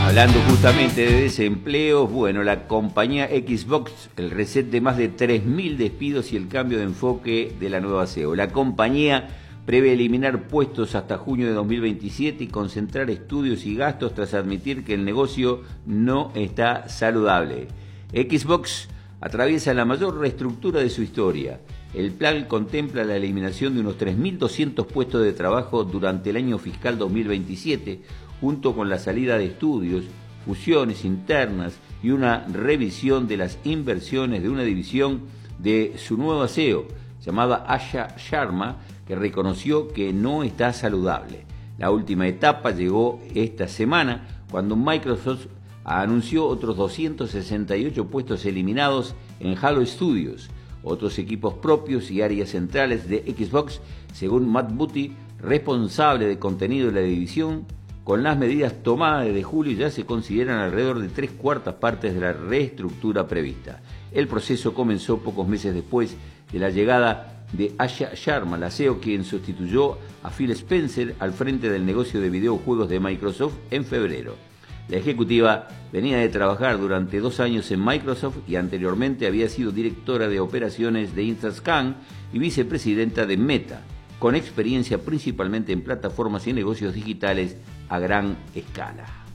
Hablando justamente de desempleos, bueno, la compañía Xbox, el reset de más de 3.000 despidos y el cambio de enfoque de la nueva CEO. La compañía prevé eliminar puestos hasta junio de 2027 y concentrar estudios y gastos tras admitir que el negocio no está saludable. Xbox atraviesa la mayor reestructura de su historia. El plan contempla la eliminación de unos 3.200 puestos de trabajo durante el año fiscal 2027, junto con la salida de estudios, fusiones internas y una revisión de las inversiones de una división de su nueva CEO, llamada Asha Sharma, que reconoció que no está saludable. La última etapa llegó esta semana, cuando Microsoft anunció otros 268 puestos eliminados en Halo Studios, otros equipos propios y áreas centrales de Xbox, según Matt Booty, responsable de contenido de la división. Con las medidas tomadas desde julio ya se consideran alrededor de 3/4 partes de la reestructura prevista. El proceso comenzó pocos meses después de la llegada de Asha Sharma, la CEO, quien sustituyó a Phil Spencer al frente del negocio de videojuegos de Microsoft en febrero. La ejecutiva venía de trabajar durante 2 años en Microsoft y anteriormente había sido directora de operaciones de InstaScan y vicepresidenta de Meta, con experiencia principalmente en plataformas y negocios digitales a gran escala.